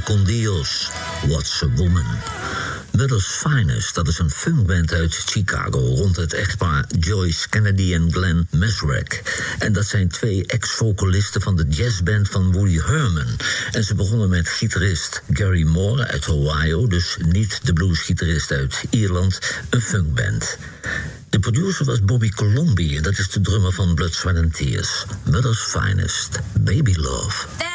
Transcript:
Con Dios, What's a Woman. Mother's Finest, dat is een funkband uit Chicago rond het echtpaar Joyce Kennedy en Glenn Mesrick. En dat zijn 2 ex-vocalisten van de jazzband van Woody Herman. En ze begonnen met gitarist Gary Moore uit Ohio, dus niet de bluesgitarist uit Ierland, een funkband. De producer was Bobby Colomby en dat is de drummer van Blood, Sweat and Tears. Mother's Finest, Baby Love.